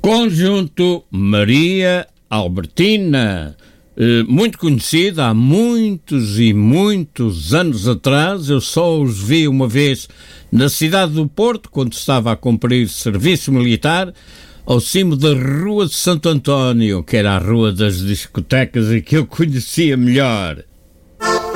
Conjunto Maria Albertina, muito conhecido há muitos e muitos anos atrás. Eu só os vi uma vez na cidade do Porto, quando estava a cumprir serviço militar, ao cimo da Rua de Santo António, que era a rua das discotecas e que eu conhecia melhor.